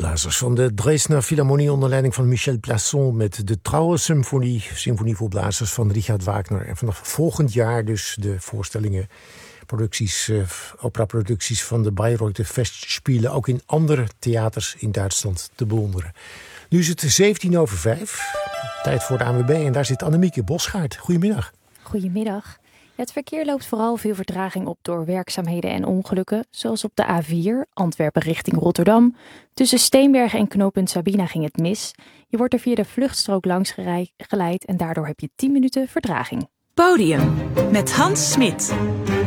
Blazers van de Dresdner Philharmonie onder leiding van Michel Plasson met de Trauer-symfonie, symfonie voor blazers van Richard Wagner. En vanaf volgend jaar dus de voorstellingen, operaproducties van de Bayreuther Festspiele ook in andere theaters in Duitsland te bewonderen. Nu is het 5:17, tijd voor de ANWB en daar zit Annemieke Bosgaard. Goedemiddag. Goedemiddag. Het verkeer loopt vooral veel vertraging op door werkzaamheden en ongelukken, zoals op de A4, Antwerpen richting Rotterdam. Tussen Steenbergen en knooppunt Sabina ging het mis. Je wordt er via de vluchtstrook langs geleid en daardoor heb je 10 minuten vertraging. Podium met Hans Smit.